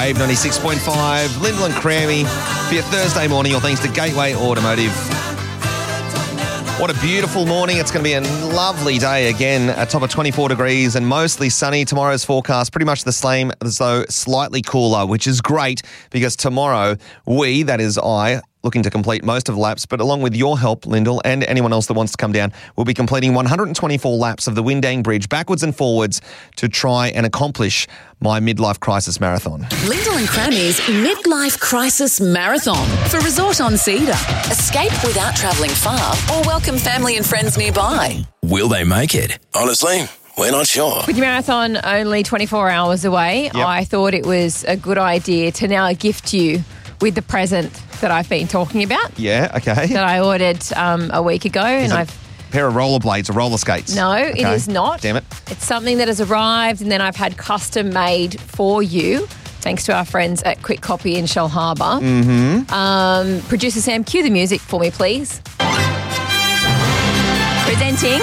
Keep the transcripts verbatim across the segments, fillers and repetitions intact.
Wave ninety-six point five. Lyndall and Crammy for your Thursday morning, all thanks to Gateway Automotive. What a beautiful morning. It's going to be a lovely day again, a top of twenty-four degrees and mostly sunny. Tomorrow's forecast pretty much the same, as though slightly cooler, which is great because tomorrow we, that is I, looking to complete most of the laps, but along with your help, Lyndall, and anyone else that wants to come down, we'll be completing one hundred twenty-four laps of the Windang Bridge backwards and forwards to try and accomplish my midlife crisis marathon. Lyndall and Crammy's Midlife Crisis Marathon for Resort on Cedar. Escape without travelling far or welcome family and friends nearby. Will they make it? Honestly, we're not sure. With your marathon only twenty-four hours away, Yep. I thought it was a good idea to now gift you with the present that I've been talking about, Yeah, okay. that I ordered um, a week ago. Is and it I've a pair of rollerblades or roller skates? No, it Okay. is not. Damn it. It's something that has arrived and then I've had custom made for you, thanks to our friends at Quick Copy in Shell Harbour. Mm-hmm. Um, Producer Sam, cue the music for me, please. Presenting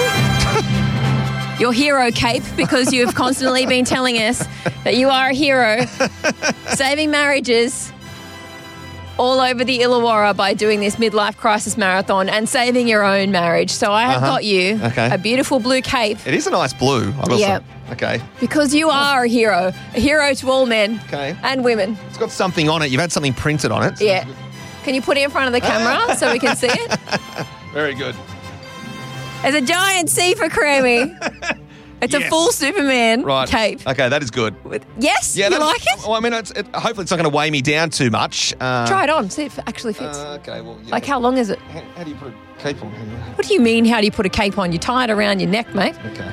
your hero cape, because you've constantly been telling us that you are a hero, saving marriages all over the Illawarra by doing this midlife crisis marathon and saving your own marriage. So I have Uh-huh. got you Okay. a beautiful blue cape It is a nice blue, I will Yeah. say. Okay. because you are a hero, a hero to all men Okay. and women. It's got something on it. You've had something printed on it. Yeah. Can you put it in front of the camera so we can see it? Very good. There's a giant C for Crammy. It's a Yes. full Superman Right. cape. Okay, that is good. With, yes, Yeah, you that's- like it? Well, I mean, it's, it, hopefully it's not going to weigh me down too much. Uh, Try it on, see if it actually fits. Uh, okay, well, yeah. Like, how long is it? How, how do you put a cape on? What do you mean, how do you put a cape on? You tie it around your neck, mate. Okay.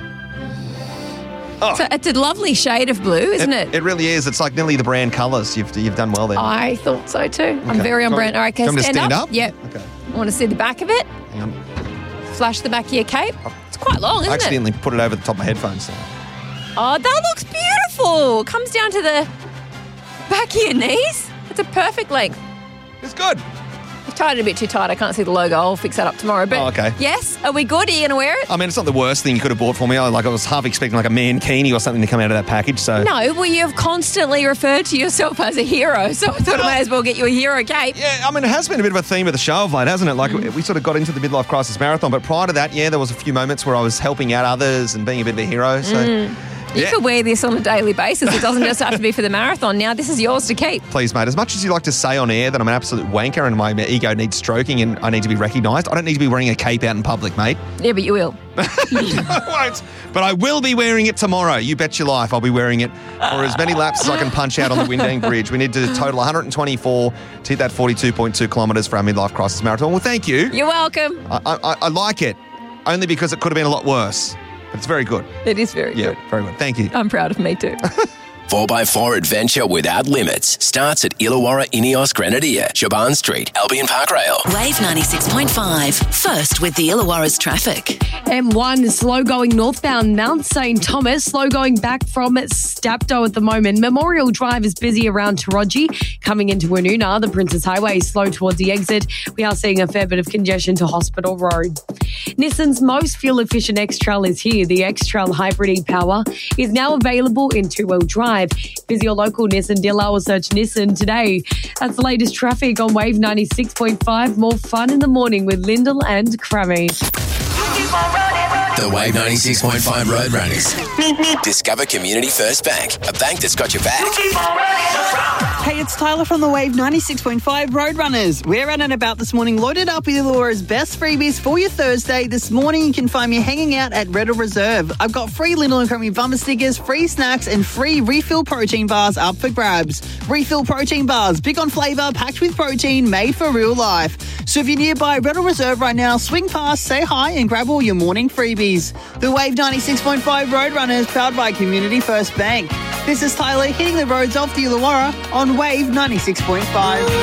Oh, So it's a lovely shade of blue, isn't it? It really is. It's like nearly the brand colours. You've you've done well there. I thought so too. I'm Okay. very on Do you brand. want- All right, okay, do you want me to stand, stand up. up? Yep. Okay. I want to see the back of it. Hang on. Flash the back of your cape. It's quite long, I isn't it? accidentally put it over the top of my headphones. So. Oh, that looks beautiful. Comes down to the back of your knees. It's a perfect length. It's good. I've tied it a bit too tight. I can't see the logo. I'll fix that up tomorrow. But Oh, okay. yes, are we good? Are you going to wear it? I mean, it's not the worst thing you could have bought for me. I, like, I was half expecting like a mankini or something to come out of that package. So No, well, you've constantly referred to yourself as a hero, so I thought I may as well get you a hero cape. Yeah, I mean, it has been a bit of a theme of the show of late, hasn't it? Like, we sort of got into the midlife crisis marathon, but prior to that, yeah, there was a few moments where I was helping out others and being a bit of a hero. So, You yeah. could wear this on a daily basis. It doesn't just have to be for the marathon. Now, this is yours to keep. Please, mate, as much as you like to say on air that I'm an absolute wanker and my ego needs stroking and I need to be recognised, I don't need to be wearing a cape out in public, mate. Yeah, but you will. I won't. But I will be wearing it tomorrow. You bet your life I'll be wearing it for as many laps as I can punch out on the Windang Bridge. We need to total one hundred twenty-four to hit that forty-two point two kilometres for our midlife crisis marathon. Well, thank you. You're welcome. I, I, I like it, only because it could have been a lot worse. But it's very good. It is very Yeah, good. very good. Thank you. I'm proud of me too. four by four adventure without limits starts at Illawarra Ineos Grenadier, Shaban Street, Albion Park Rail. Wave ninety-six point five. First with the Illawarra's traffic. M one slow going northbound Mount Saint Thomas, slow going back from Stapto at the moment. Memorial Drive is busy around Taraji. Coming into Woonona, the Princess Highway is slow towards the exit. We are seeing a fair bit of congestion to Hospital Road. Nissan's most fuel-efficient X-Trail is here. The X-Trail Hybrid e-Power is now available in two-wheel drive. Visit your local Nissan dealer or search Nissan today. That's the latest traffic on Wave ninety-six point five. More fun in the morning with Lyndall and Crammy. The Wave ninety-six point five Roadrunners. Discover Community First Bank, a bank that's got your back. Hey, it's Tyler from the Wave ninety-six point five Roadrunners. We're at and about this morning, loaded up with Illawarra's best freebies for your Thursday. This morning, you can find me hanging out at Red Reserve. I've got free Lyndall and Crammy bumper stickers, free snacks, and free refill protein bars up for grabs. Refill protein bars, big on flavour, packed with protein, made for real life. So if you're nearby Red Reserve right now, swing past, say hi, and grab all your morning freebies. The Wave ninety-six point five Roadrunners, powered by Community First Bank. This is Tyler hitting the roads off the Illawarra on Wave ninety-six point five.